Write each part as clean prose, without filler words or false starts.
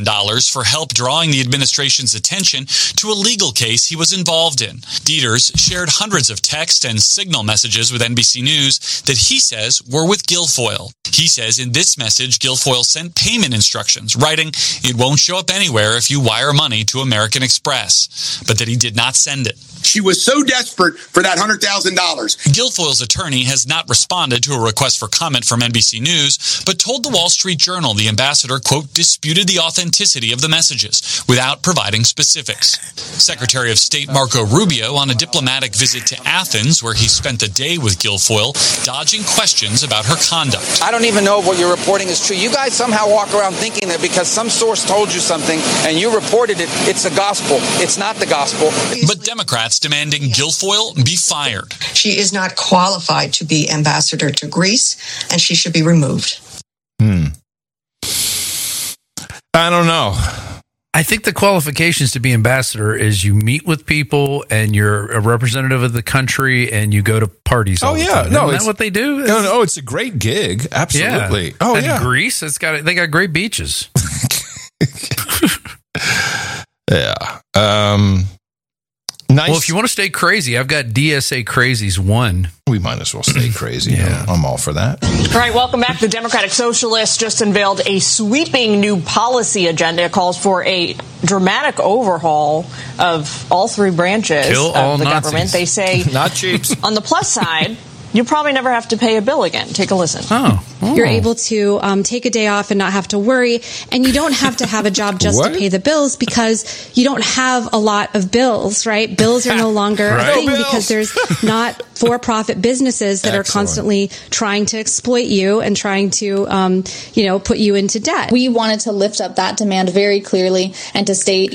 $100,000 for help drawing the administration's attention to a legal case he was involved in. Dieters shared hundreds of text and signal messages with NBC News that he says were with Guilfoyle. He says in this message, Guilfoyle sent payment instructions, writing, "It won't show up anywhere if you wire money to American Express," but that he did not send it. She was so desperate for that $100,000. Guilfoyle's attorney has not responded to a request for comment from NBC News, but told the Wall Street Journal the ambassador, quote, disputed the authenticity of the messages without providing specifics. Secretary of State Marco Rubio on a diplomatic visit to Athens, where he spent the day with Guilfoyle, dodging questions about her conduct. I don't even know if what you're reporting is true. You guys somehow walk around thinking that because some source told you something and you reported it, it's the gospel. It's not the gospel. But Democrats demanding Guilfoyle be fired. She is not qualified to be ambassador to Greece, and she should be removed. I don't know. I think the qualifications to be ambassador is you meet with people and you're a representative of the country and you go to parties all the time. No, Isn't that what they do? No, it's a great gig. Absolutely. Yeah. Oh, and yeah. Greece, they got great beaches. Yeah. Nice. Well, if you want to stay crazy, I've got DSA Crazies 1. We might as well stay crazy. Yeah. I'm all for that. All right, welcome back. The Democratic Socialists just unveiled a sweeping new policy agenda. It calls for a dramatic overhaul of all three branches of the government. They say, not cheap. On the plus side, you probably never have to pay a bill again. Take a listen. You're able to take a day off and not have to worry. And you don't have to have a job just to pay the bills because you don't have a lot of bills, right? Bills are no longer a thing because there's not for-profit businesses that are constantly trying to exploit you and trying to, put you into debt. We wanted to lift up that demand very clearly and to state,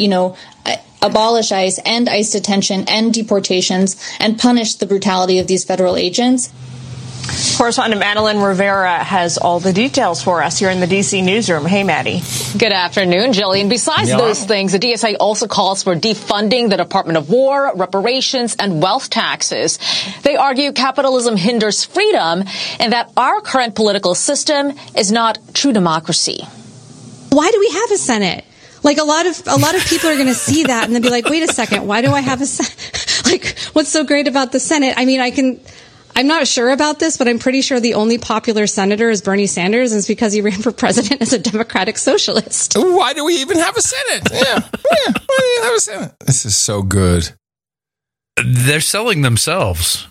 abolish ICE, end ICE detention, end deportations, and punish the brutality of these federal agents. Correspondent Madeline Rivera has all the details for us here in the D.C. newsroom. Hey, Maddie. Good afternoon, Jillian. Besides those things, the DSA also calls for defunding the Department of War, reparations, and wealth taxes. They argue capitalism hinders freedom and that our current political system is not true democracy. Why do we have a Senate? Like a lot of people are going to see that and they'll be like, wait a second, why do I have a Senate? Like, what's so great about the Senate? I mean, I'm not sure about this, but I'm pretty sure the only popular senator is Bernie Sanders, and it's because he ran for president as a Democratic socialist. Why do we even have a Senate? Why do we have a Senate? This is so good. They're selling themselves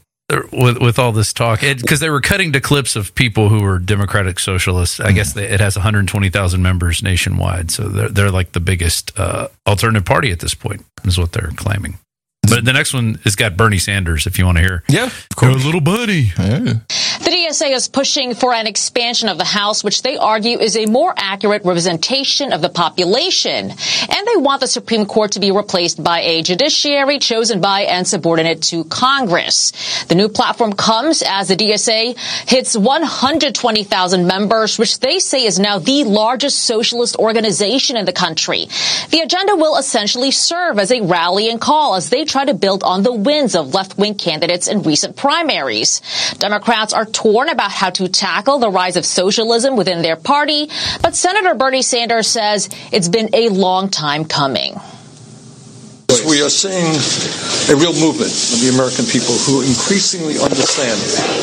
with all this talk because they were cutting to clips of people who were Democratic socialists. I guess it has 120,000 members nationwide, so they're like the biggest alternative party at this point, is what they're claiming. But the next one has got Bernie Sanders, if you want to hear. Yeah, of course. Your little buddy. Yeah. The DSA is pushing for an expansion of the House, which they argue is a more accurate representation of the population. And they want the Supreme Court to be replaced by a judiciary chosen by and subordinate to Congress. The new platform comes as the DSA hits 120,000 members, which they say is now the largest socialist organization in the country. The agenda will essentially serve as a rallying call as they try to build on the wins of left-wing candidates in recent primaries. Democrats are torn about how to tackle the rise of socialism within their party, but Senator Bernie Sanders says it's been a long time coming. We are seeing a real movement of the American people who increasingly understand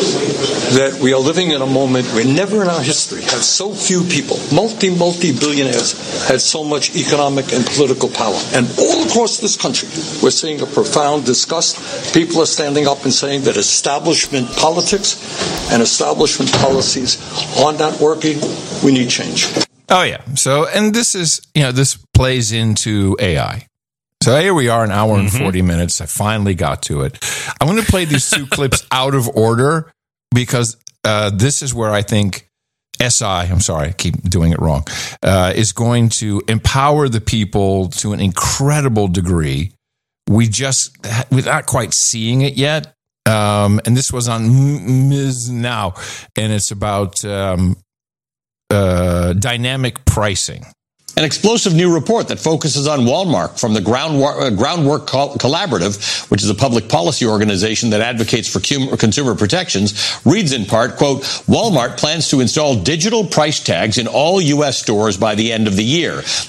that we are living in a moment where never in our history have so few people, multi-billionaires, had so much economic and political power. And all across this country, we're seeing a profound disgust. People are standing up and saying that establishment politics and establishment policies are not working. We need change. Oh, yeah. So, and this is, this plays into AI. So here we are, an hour and 40 minutes. I finally got to it. I'm going to play these two clips out of order because this is where I think I'm sorry, I keep doing it wrong, is going to empower the people to an incredible degree. We're not quite seeing it yet. And this was on Ms. Now, and it's about dynamic pricing. An explosive new report that focuses on Walmart from the Groundwork Collaborative, which is a public policy organization that advocates for consumer protections, reads in part, quote, Walmart plans to install digital price tags in all U.S. stores by the end of the year.